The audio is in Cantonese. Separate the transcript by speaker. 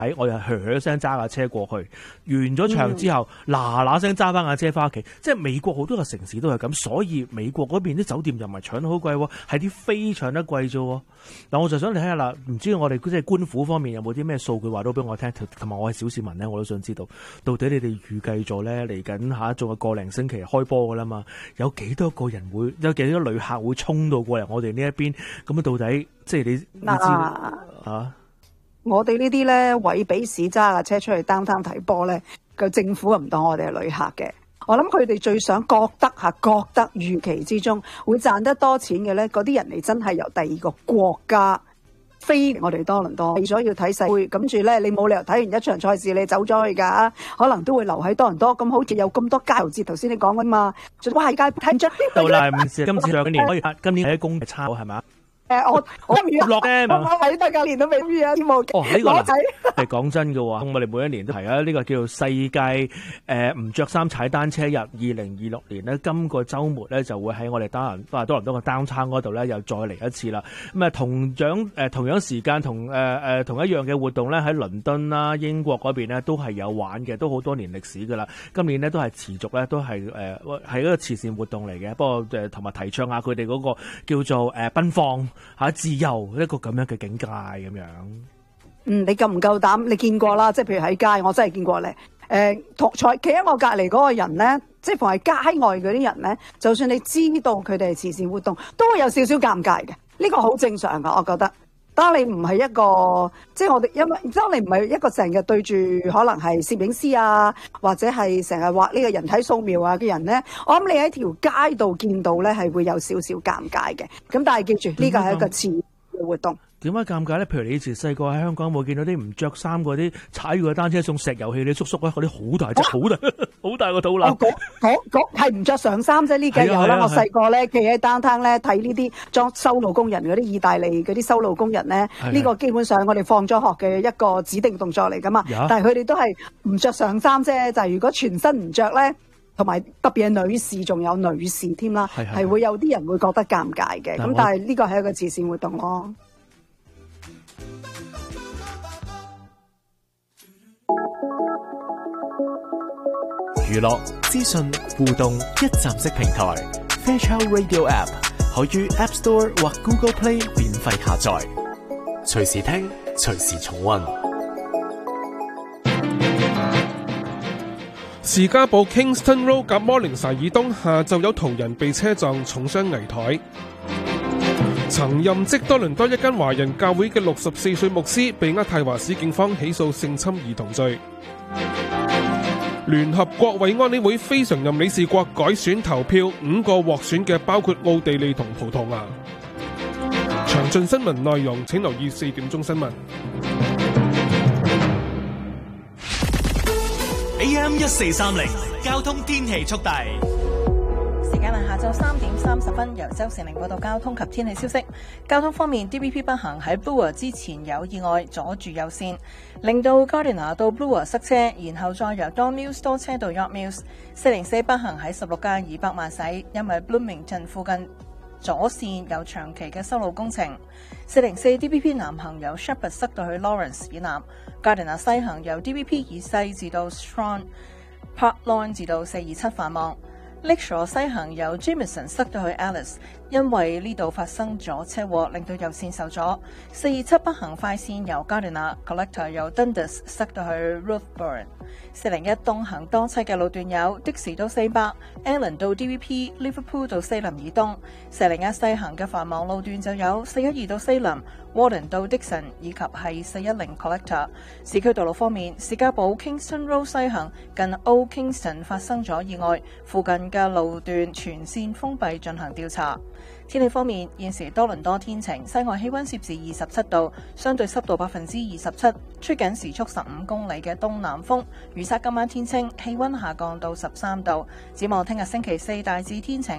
Speaker 1: 我又噓聲揸架車過去，完咗場之後嗱聲揸翻架車翻屋企。即係美國好多個城市都係咁，所以美國嗰邊啲酒店又唔係搶得好貴，係啲飛搶得貴啫。嗱，我就想你睇下啦，唔知我哋即係官府方面有冇啲咩數據話到俾我聽，同埋我係小市民咧，我都想知道到底你哋預計咗咧嚟緊下仲有個零星期開波噶啦嘛，有幾多個人會有幾多旅客會衝到過嚟我哋呢一邊？咁啊，到底即係你知啊？
Speaker 2: 我哋呢啲咧，韋比市揸架車出去downtown睇波咧，個政府唔當我哋係旅客嘅。我諗佢哋最想覺得預期之中會賺得多錢嘅咧，嗰啲人嚟真係由第二個國家飛我哋多倫多，為咗要睇世盃，跟住咧你冇理由睇完一場賽事你走咗去㗎，可能都會留喺多倫多。咁好似有咁多街頭節，頭先你講㗎嘛，哇係街睇唔出。
Speaker 1: 到啦，唔知今次兩年可以今年喺公係差係嘛？
Speaker 2: 我
Speaker 1: 落咧，
Speaker 2: 我喺得9年都未遇啊！呢
Speaker 1: 個係講真嘅喎，我哋每一年都提啊，呢個叫做世界唔着衫踩單車日，2026年咧，今個週末咧就會喺我哋多倫多嘅 downtown 嗰度咧又再嚟一次啦。咁啊同樣時間同一樣嘅活動咧喺倫敦啦、英國嗰邊咧都係有玩嘅，都好多年歷史㗎啦。今年咧都係持續咧都係係一個慈善活動嚟嘅，不過同埋提倡下佢哋嗰個叫做奔放。自由一個咁樣嘅境界咁樣。
Speaker 2: 你夠唔夠膽？你見過啦，即係譬如喺街，我真係見過咧。企喺我隔離嗰個人咧，即係逢係街外嗰啲人咧，就算你知道佢哋係慈善活動，都會有少少尷尬嘅。呢個好正常㗎，我覺得。當你唔係一個，即係我哋因為當你唔係一個成日對住可能係攝影師啊，或者係成日畫呢個人體素描啊嘅人咧，我諗你喺條街度見到咧係會有少少尷尬嘅。咁但係記住，呢個係一個慈善嘅活動。點解
Speaker 1: 尷尬咧？譬如你以前細個喺香港，冇見到啲唔着衫嗰啲踩住個單車送石油氣啲叔叔咧，嗰啲好大隻、好大個肚腩。
Speaker 2: 嗰係唔着上衫啫，呢幾有啦。我細個咧企喺downtown咧睇呢啲裝修路工人嗰啲意大利嗰啲修路工人咧，呢個基本上我哋放咗學嘅一個指定動作嚟噶嘛。但係佢哋都係唔着上衫啫，就係如果全身唔着咧。同埋特別係女士，仲有女士添啦，係會有啲人會覺得尷尬嘅。咁但係呢個係一個慈善活動咯。
Speaker 3: 娛樂、資訊、互動一站式平台 Fairchild Radio App 可於 App Store 或 Google Play 免費下載，隨時聽，隨時重溫。
Speaker 4: 士嘉堡 Kingston Road 及 Morningside 以東下晝有途人被車撞，重傷危殆。曾任職多倫多一間華人教會嘅64歲牧師被渥太華市警方起訴性侵兒童罪。聯合國衛安理會非常任理事國改選投票，5個獲選嘅包括奧地利同葡萄牙。詳盡新聞內容請留意4點鐘新聞。
Speaker 5: AM 1430交通天氣速遞。
Speaker 6: 時間係下晝3點30分，由周成玲報道交通及天氣消息。交通方面 ，DVP 北行喺 Bloor 之前有意外，阻住右線，令到 Gardiner 到 Bloor 塞車，然後再由 Don Mills 多車到 York Mills。404 北行喺16街以北慢駛，因為 Bloomington 附近左線有長期嘅修路工程。404 DVP 南行由 Shepherd 塞到去 Lawrence 以南。Gardiner 西行由 DVP 以西至到 Strong、Park Lawn 至到427繁忙。Lakeshore 西行由 Jameson 塞到去 Alice， 因為呢度發生咗車禍，令到右線受阻。427北行快線由 Gardiner、Collector 由 Dundas 塞到去 Ruthburn。401 東行多車嘅路段有的士到400、Allen 到 DVP、Liverpool 到西林以東。401西行嘅繁忙路段就有412到西林、Warden 到 Dixon 以及係410 Collector。市區道路方面，士嘉堡 Kingston Road 西行近 Old Kingston 發生咗意外，附近嘅路段全線封閉進行調查。天氣方面，現時多倫多天晴，室外氣溫攝氏27度，相對濕度27%，吹緊時速15公里嘅東南風。預測今晚天晴，氣溫下降到13度。展望聽日星期四大致天晴，